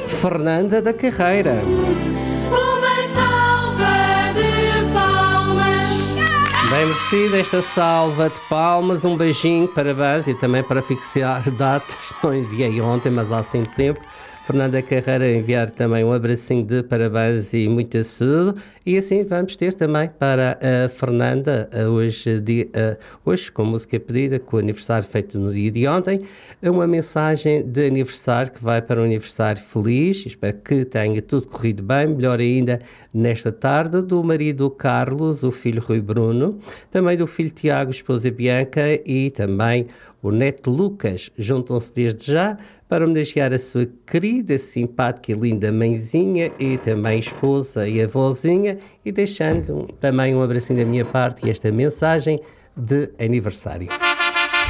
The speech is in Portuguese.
Fernanda da Carreira. Uma salva de palmas. Bem merecida esta salva de palmas, um beijinho, parabéns, e também para fixar datas, não enviei ontem, mas há 5 tempo. Fernanda Carreira enviar também um abracinho de parabéns e muita saúde. E assim vamos ter também para a Fernanda, hoje com música pedida, com o aniversário feito no dia de ontem, uma mensagem de aniversário que vai para um aniversário feliz. Espero que tenha tudo corrido bem, melhor ainda nesta tarde, do marido Carlos, o filho Rui Bruno, também do filho Tiago, esposa Bianca e também o neto Lucas. Juntam-se desde já para homenagear a sua querida, simpática e linda mãezinha e também esposa e avózinha, e deixando também um abracinho da minha parte e esta mensagem de aniversário.